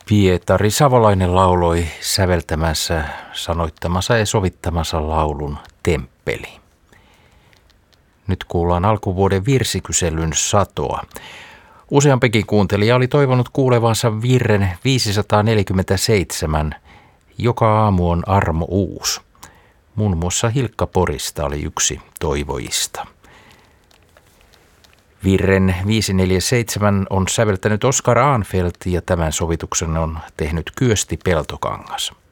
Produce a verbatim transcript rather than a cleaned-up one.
Pietari Savolainen lauloi säveltämänsä, sanoittamansa ja sovittamansa laulun Temppeli. Nyt kuullaan alkuvuoden virsikyselyn satoa. Useampikin kuuntelija oli toivonut kuulevansa virren viisisataaneljäkymmentäseitsemän, Joka aamu on armo uus. Muun muassa Hilkka Porista oli yksi toivojista. Virren viisisataaneljäkymmentäseitsemän on säveltänyt Oskar Ahnfeldt ja tämän sovituksen on tehnyt Kyösti Peltokangas.